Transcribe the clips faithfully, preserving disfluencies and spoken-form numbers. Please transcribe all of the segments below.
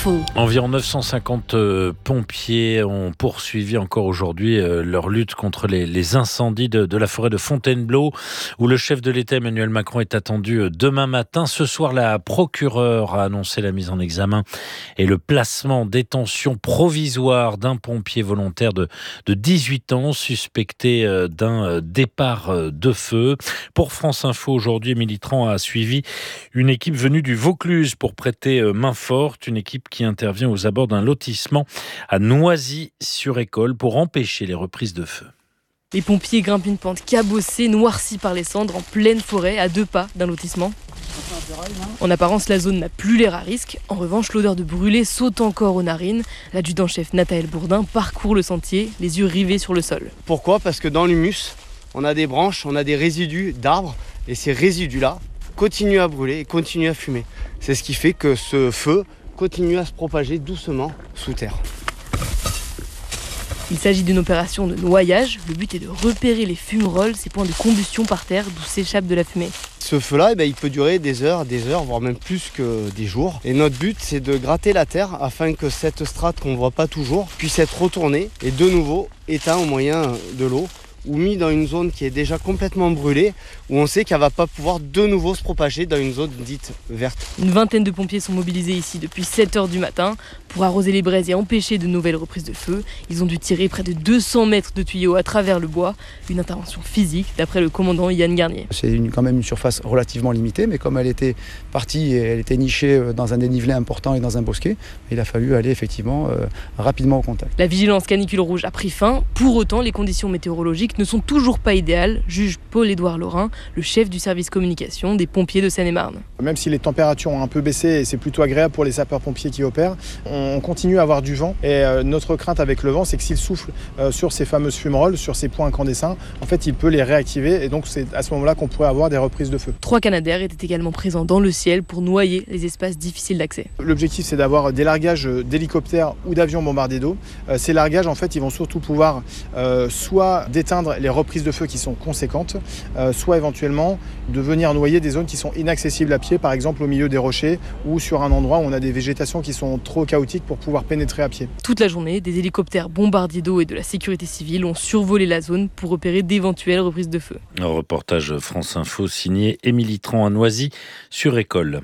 Info. Environ neuf cent cinquante euh, pompiers ont poursuivi encore aujourd'hui euh, leur lutte contre les, les incendies de, de la forêt de Fontainebleau, où le chef de l'État Emmanuel Macron est attendu euh, demain matin. Ce soir, la procureure a annoncé la mise en examen et le placement en détention provisoire d'un pompier volontaire de, de dix-huit ans, suspecté euh, d'un euh, départ euh, de feu. Pour France Info, aujourd'hui, Émilie Tran a suivi une équipe venue du Vaucluse pour prêter euh, main forte, une équipe qui intervient aux abords d'un lotissement à Noisy-sur-École pour empêcher les reprises de feu. Les pompiers grimpent une pente cabossée, noircie par les cendres, en pleine forêt, à deux pas d'un lotissement. En apparence, la zone n'a plus l'air à risque. En revanche, l'odeur de brûlé saute encore aux narines. L'adjudant-chef Nathaël Bourdin parcourt le sentier, les yeux rivés sur le sol. Pourquoi ? Parce que dans l'humus, on a des branches, on a des résidus d'arbres, et ces résidus-là continuent à brûler et continuent à fumer. C'est ce qui fait que ce feu continue à se propager doucement sous terre. Il s'agit d'une opération de noyage. Le but est de repérer les fumerolles, ces points de combustion par terre d'où s'échappe de la fumée. Ce feu-là, eh bien, il peut durer des heures, des heures, voire même plus que des jours. Et notre but, c'est de gratter la terre afin que cette strate qu'on ne voit pas toujours puisse être retournée et de nouveau éteinte au moyen de l'eau, ou mis dans une zone qui est déjà complètement brûlée, où on sait qu'elle ne va pas pouvoir de nouveau se propager dans une zone dite verte. Une vingtaine de pompiers sont mobilisés ici depuis sept heures du matin pour arroser les braises et empêcher de nouvelles reprises de feu. Ils ont dû tirer près de deux cents mètres de tuyaux à travers le bois. Une intervention physique, d'après le commandant Yann Garnier. C'est une, quand même une surface relativement limitée, mais comme elle était partie et elle était nichée dans un dénivelé important et dans un bosquet, il a fallu aller effectivement euh, rapidement au contact. La vigilance canicule rouge a pris fin. Pour autant, les conditions météorologiques ne sont toujours pas idéales, juge Paul-Édouard Laurin, le chef du service communication des pompiers de Seine-et-Marne. Même si les températures ont un peu baissé et c'est plutôt agréable pour les sapeurs-pompiers qui opèrent, on continue à avoir du vent et euh, notre crainte avec le vent, c'est que s'il souffle euh, sur ces fameuses fumerolles, sur ces points incandescents, en fait il peut les réactiver et donc c'est à ce moment-là qu'on pourrait avoir des reprises de feu. Trois canadaires étaient également présents dans le ciel pour noyer les espaces difficiles d'accès. L'objectif c'est d'avoir des largages d'hélicoptères ou d'avions bombardés d'eau. Euh, ces largages en fait ils vont surtout pouvoir euh, soit d'éteindre les reprises de feu qui sont conséquentes, euh, soit éventuellement de venir noyer des zones qui sont inaccessibles à pied, par exemple au milieu des rochers ou sur un endroit où on a des végétations qui sont trop chaotiques pour pouvoir pénétrer à pied. Toute la journée, des hélicoptères bombardiers d'eau et de la sécurité civile ont survolé la zone pour repérer d'éventuelles reprises de feu. Un reportage France Info signé Émilie Tran à Noisy-sur-École.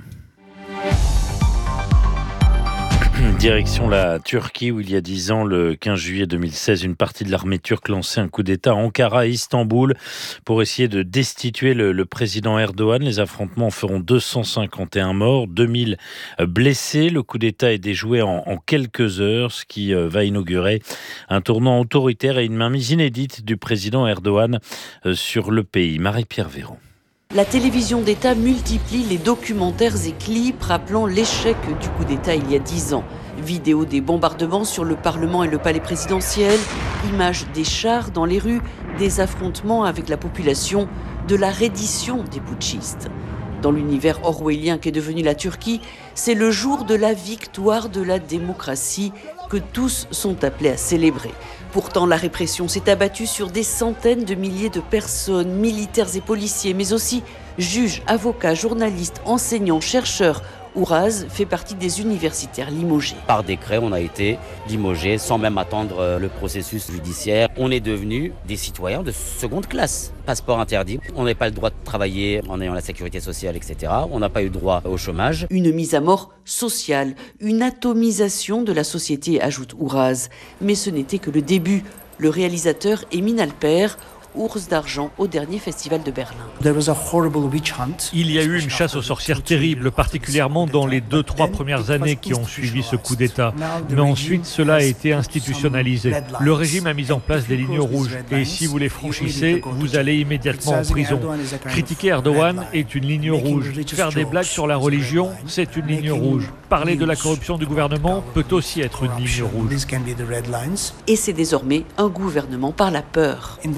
Direction la Turquie où il y a dix ans, le quinze juillet deux mille seize, une partie de l'armée turque lançait un coup d'État à Ankara et Istanbul pour essayer de destituer le, le président Erdogan. Les affrontements feront deux cent cinquante et un morts, deux mille blessés. Le coup d'État est déjoué en, en quelques heures, ce qui va inaugurer un tournant autoritaire et une mainmise inédite du président Erdogan sur le pays. Marie-Pierre Véron. La télévision d'État multiplie les documentaires et clips rappelant l'échec du coup d'État il y a dix ans. Vidéos des bombardements sur le Parlement et le palais présidentiel, images des chars dans les rues, des affrontements avec la population, de la reddition des putschistes. Dans l'univers orwellien qu'est devenu la Turquie, c'est le jour de la victoire de la démocratie que tous sont appelés à célébrer. Pourtant, la répression s'est abattue sur des centaines de milliers de personnes, militaires et policiers, mais aussi juges, avocats, journalistes, enseignants, chercheurs. Ouraz fait partie des universitaires limogés. Par décret, on a été limogés sans même attendre le processus judiciaire. On est devenus des citoyens de seconde classe. Passeport interdit. On n'a pas le droit de travailler en ayant la sécurité sociale, et cetera. On n'a pas eu droit au chômage. Une mise à mort sociale, une atomisation de la société, ajoute Ouraz. Mais ce n'était que le début. Le réalisateur Emin Alper, Ours d'argent au dernier festival de Berlin. Il y a eu une chasse aux sorcières terrible, particulièrement dans les deux, trois premières années qui ont suivi ce coup d'État. Mais ensuite, cela a été institutionnalisé. Le régime a mis en place des lignes rouges. Et si vous les franchissez, vous allez immédiatement en prison. Critiquer Erdogan est une ligne rouge. Faire des blagues sur la religion, c'est une ligne rouge. Parler de la corruption du gouvernement peut aussi être une ligne rouge. Et c'est désormais un gouvernement par la peur.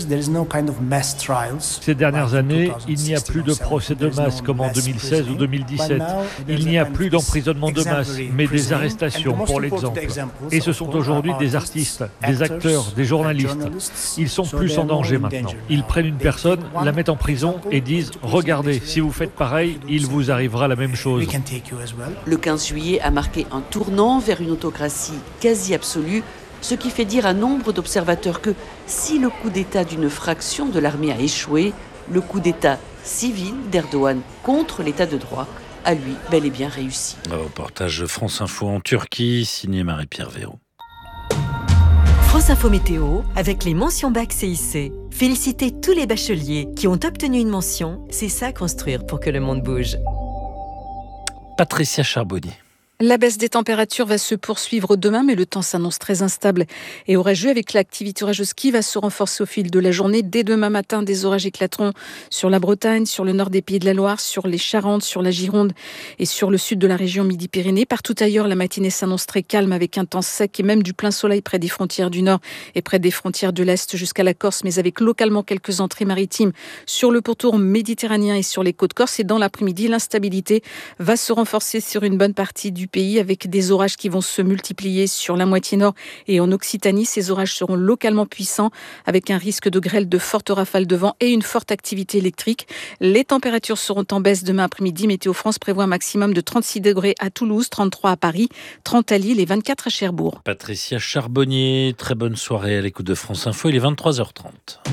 Ces dernières années, il n'y a plus de procès de masse comme en deux mille seize ou deux mille dix-sept. Il n'y a plus d'emprisonnement de masse, mais des arrestations pour l'exemple. Et ce sont aujourd'hui des artistes, des acteurs, des journalistes. Ils sont plus en danger maintenant. Ils prennent une personne, la mettent en prison et disent « Regardez, si vous faites pareil, il vous arrivera la même chose ». Le quinze juillet a marqué un tournant vers une autocratie quasi absolue, ce qui fait dire à nombre d'observateurs que si le coup d'État d'une fraction de l'armée a échoué, le coup d'État civil d'Erdogan contre l'État de droit a lui bel et bien réussi. Un reportage France Info en Turquie, signé Marie-Pierre Véraud. France Info Météo, avec les mentions bac C I C. Félicitez tous les bacheliers qui ont obtenu une mention. C'est ça construire pour que le monde bouge. Patricia Charbonnier. La baisse des températures va se poursuivre demain, mais le temps s'annonce très instable et orageux avec l'activité orageuse qui va se renforcer au fil de la journée. Dès demain matin, des orages éclateront sur la Bretagne, sur le nord des Pays de la Loire, sur les Charentes, sur la Gironde et sur le sud de la région Midi-Pyrénées. Partout ailleurs, la matinée s'annonce très calme avec un temps sec et même du plein soleil près des frontières du nord et près des frontières de l'est jusqu'à la Corse, mais avec localement quelques entrées maritimes sur le pourtour méditerranéen et sur les côtes corses. Et dans l'après-midi, l'instabilité va se renforcer sur une bonne partie du pays avec des orages qui vont se multiplier sur la moitié nord et en Occitanie. Ces orages seront localement puissants avec un risque de grêle, de fortes rafales de vent et une forte activité électrique. Les températures seront en baisse demain après-midi. Météo France prévoit un maximum de trente-six degrés à Toulouse, trente-trois à Paris, trente à Lille et vingt-quatre à Cherbourg. Patricia Charbonnier, très bonne soirée à l'écoute de France Info. Il est vingt-trois heures trente.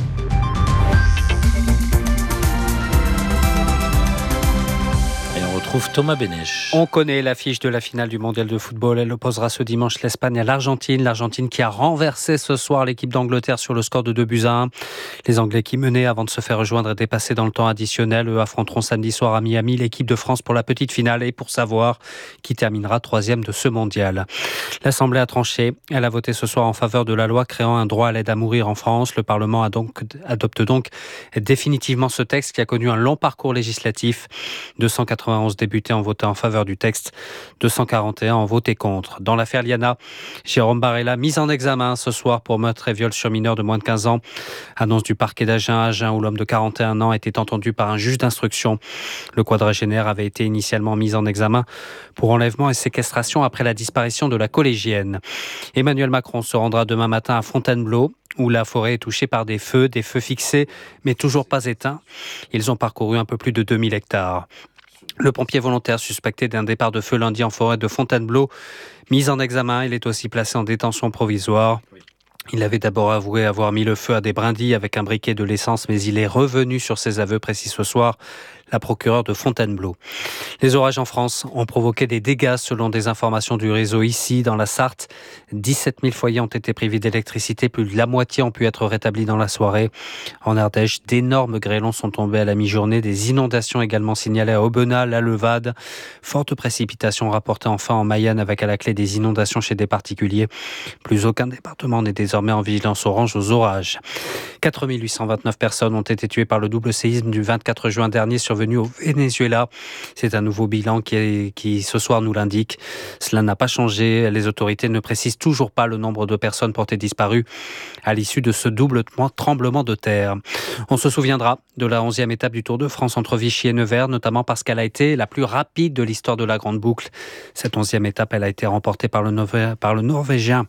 Retrouve Thomas Benech. On connaît l'affiche de la finale du mondial de football. Elle opposera ce dimanche l'Espagne à l'Argentine. L'Argentine qui a renversé ce soir l'équipe d'Angleterre sur le score de deux buts à un. Les Anglais qui menaient avant de se faire rejoindre et dépasser dans le temps additionnel. Eux affronteront samedi soir à Miami l'équipe de France pour la petite finale et pour savoir qui terminera troisième de ce mondial. L'Assemblée a tranché. Elle a voté ce soir en faveur de la loi créant un droit à l'aide à mourir en France. Le Parlement a donc, adopte donc définitivement ce texte qui a connu un long parcours législatif. deux cent quatre-vingt-onze députés ont voté en faveur du texte, deux cent quarante et un ont voté contre. Dans l'affaire Liana, Jérôme Barella, mis en examen ce soir pour meurtre et viol sur mineur de moins de quinze ans. Annonce du parquet d'Agen, Agen où l'homme de quarante et un ans était entendu par un juge d'instruction. Le quadragénaire avait été initialement mis en examen pour enlèvement et séquestration après la disparition de la collégienne. Emmanuel Macron se rendra demain matin à Fontainebleau, où la forêt est touchée par des feux, des feux fixés, mais toujours pas éteints. Ils ont parcouru un peu plus de deux mille hectares. Le pompier volontaire suspecté d'un départ de feu lundi en forêt de Fontainebleau, mis en examen, il est aussi placé en détention provisoire. Il avait d'abord avoué avoir mis le feu à des brindilles avec un briquet de l'essence, mais il est revenu sur ses aveux, précis ce soir la procureure de Fontainebleau. Les orages en France ont provoqué des dégâts selon des informations du réseau ici, dans la Sarthe. dix-sept mille foyers ont été privés d'électricité, plus de la moitié ont pu être rétablis dans la soirée. En Ardèche, d'énormes grêlons sont tombés à la mi-journée, des inondations également signalées à Aubenas, la Levade. Fortes précipitations rapportées enfin en Mayenne avec à la clé des inondations chez des particuliers. Plus aucun département n'est désormais en vigilance orange aux orages. quatre mille huit cent vingt-neuf personnes ont été tuées par le double séisme du vingt-quatre juin dernier survenu au Venezuela. C'est un nouveau bilan qui, est, qui ce soir nous l'indique. Cela n'a pas changé. Les autorités ne précisent toujours pas le nombre de personnes portées disparues à l'issue de ce double tremblement de terre. On se souviendra de la onzième étape du Tour de France entre Vichy et Nevers, notamment parce qu'elle a été la plus rapide de l'histoire de la Grande Boucle. Cette onzième étape, elle a été remportée par le, Nové- par le Norvégien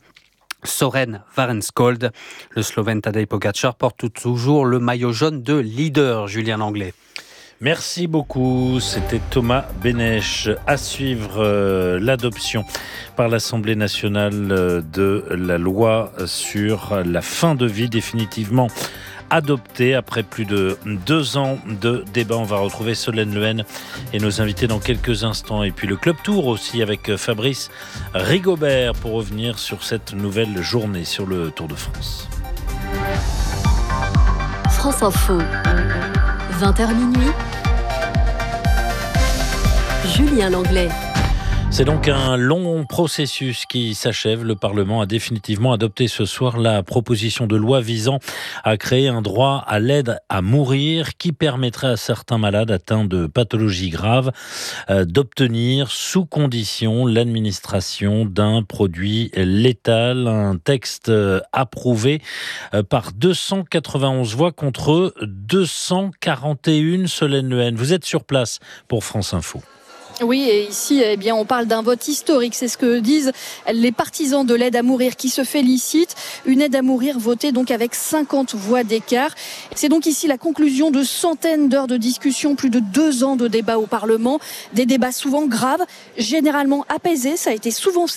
Søren Varenskold. Le Slovène Tadej Pogačar porte toujours le maillot jaune de leader, Julien Langlais. Merci beaucoup, c'était Thomas Benech. À suivre euh, l'adoption par l'Assemblée nationale euh, de la loi sur la fin de vie définitivement adoptée après plus de deux ans de débat. On va retrouver Solène Lehen et nos invités dans quelques instants. Et puis le Club Tour aussi avec Fabrice Rigobert pour revenir sur cette nouvelle journée sur le Tour de France. France Info, vingt heures minuit. Julien Langlais. C'est donc un long processus qui s'achève. Le Parlement a définitivement adopté ce soir la proposition de loi visant à créer un droit à l'aide à mourir qui permettrait à certains malades atteints de pathologies graves euh, d'obtenir sous condition l'administration d'un produit létal. Un texte euh, approuvé euh, par deux cent quatre-vingt-onze voix contre deux cent quarante et un. Solène Lehen, vous êtes sur place pour France Info. Oui, et ici, eh bien, on parle d'un vote historique. C'est ce que disent les partisans de l'aide à mourir qui se félicitent. Une aide à mourir votée donc avec cinquante voix d'écart. C'est donc ici la conclusion de centaines d'heures de discussion, plus de deux ans de débats au Parlement. Des débats souvent graves, généralement apaisés. Ça a été souvent